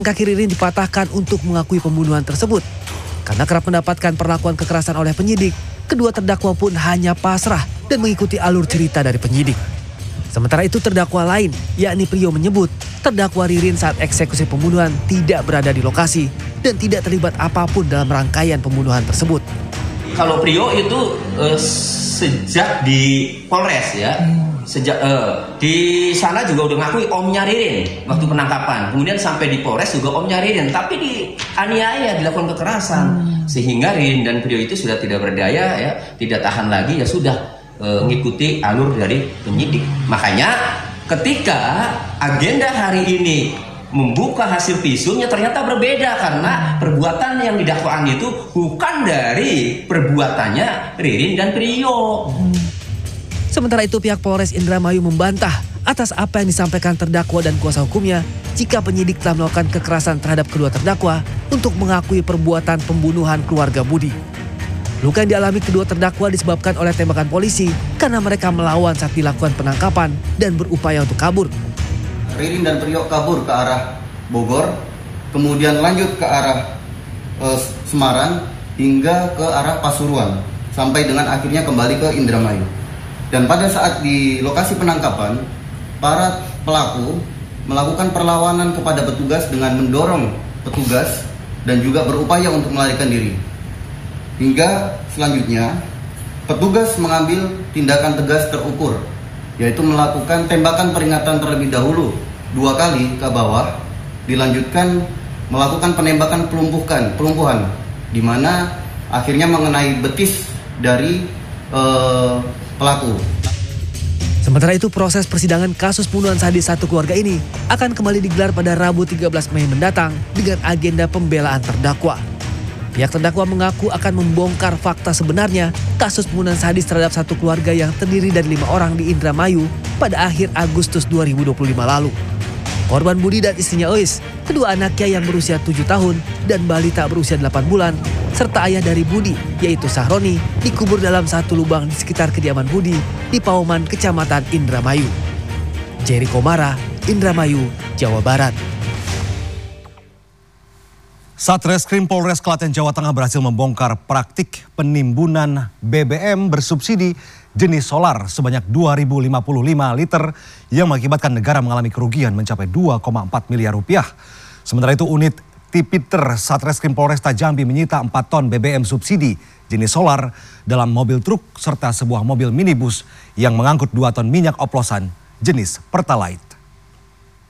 Kaki Ririn dipatahkan untuk mengakui pembunuhan tersebut. Karena kerap mendapatkan perlakuan kekerasan oleh penyidik, kedua terdakwa pun hanya pasrah dan mengikuti alur cerita dari penyidik. Sementara itu terdakwa lain, yakni Prio menyebut terdakwa Ririn saat eksekusi pembunuhan tidak berada di lokasi dan tidak terlibat apapun dalam rangkaian pembunuhan tersebut. Kalau Prio itu sejak di Polres ya, sejak di sana juga udah ngakui omnya Ririn waktu penangkapan. Kemudian sampai di Polres juga omnya Ririn, tapi dianiaya, dilakukan kekerasan. Sehingga Ririn dan Prio itu sudah tidak berdaya ya, tidak tahan lagi ya sudah mengikuti alur dari penyidik. Makanya ketika agenda hari ini membuka hasil visumnya ternyata berbeda karena perbuatan yang didakwaan itu bukan dari perbuatannya Ririn dan Prio. Sementara itu pihak Polres Indramayu membantah atas apa yang disampaikan terdakwa dan kuasa hukumnya jika penyidik telah melakukan kekerasan terhadap kedua terdakwa untuk mengakui perbuatan pembunuhan keluarga Budi. Luka yang dialami kedua terdakwa disebabkan oleh tembakan polisi karena mereka melawan saat dilakukan penangkapan dan berupaya untuk kabur. Ririn dan Prio kabur ke arah Bogor, kemudian lanjut ke arah Semarang hingga ke arah Pasuruan, sampai dengan akhirnya kembali ke Indramayu. Dan pada saat di lokasi penangkapan, para pelaku melakukan perlawanan kepada petugas dengan mendorong petugas dan juga berupaya untuk melarikan diri. Hingga selanjutnya, petugas mengambil tindakan tegas terukur, yaitu melakukan tembakan peringatan terlebih dahulu 2 kali ke bawah, dilanjutkan melakukan penembakan pelumpuhan, di mana akhirnya mengenai betis dari pelaku. Sementara itu proses persidangan kasus pembunuhan sadis satu keluarga ini akan kembali digelar pada Rabu 13 Mei mendatang dengan agenda pembelaan terdakwa. Pihak terdakwa mengaku akan membongkar fakta sebenarnya kasus pembunuhan sadis terhadap satu keluarga yang terdiri dari 5 orang di Indramayu pada akhir Agustus 2025 lalu. Korban Budi dan istrinya Ois, kedua anaknya yang berusia 7 tahun dan balita berusia 8 bulan, serta ayah dari Budi yaitu Sahroni dikubur dalam satu lubang di sekitar kediaman Budi di Pauman, Kecamatan Indramayu. Jerry Komara, Indramayu, Jawa Barat. Satreskrim Polres Klaten, Jawa Tengah berhasil membongkar praktik penimbunan BBM bersubsidi jenis solar sebanyak 2.055 liter yang mengakibatkan negara mengalami kerugian mencapai 2,4 miliar rupiah. Sementara itu unit Tipiter Satreskrim Polresta Jambi menyita 4 ton BBM subsidi jenis solar dalam mobil truk serta sebuah mobil minibus yang mengangkut 2 ton minyak oplosan jenis Pertalite.